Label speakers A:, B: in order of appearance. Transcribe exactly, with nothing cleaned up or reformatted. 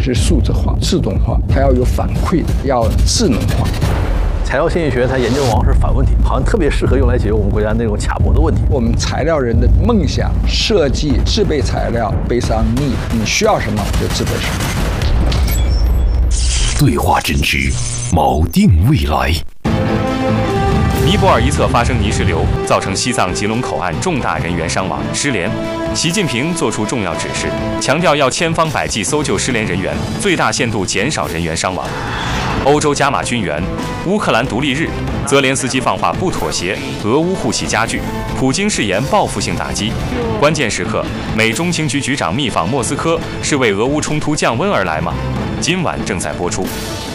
A: 是数字化、自动化，它要有反馈的，要智能化。
B: 材料经济学它研究往往是反问题，好像特别适合用来解决我们国家那种卡脖的问题。
A: 我们材料人的梦想设计制备材料based on need，你需要什么就制备什么。
C: 对话真知，锚定未来。
D: 尼泊尔一侧发生泥石流，造成西藏吉隆口岸重大人员伤亡、失联。习近平作出重要指示，强调要千方百计搜救失联人员，最大限度减少人员伤亡。欧洲加码军援，乌克兰独立日，泽连斯基放话不妥协，俄乌互袭加剧，普京誓言报复性打击。关键时刻，美中情局局长密访莫斯科，是为俄乌冲突降温而来吗？今晚正在播出。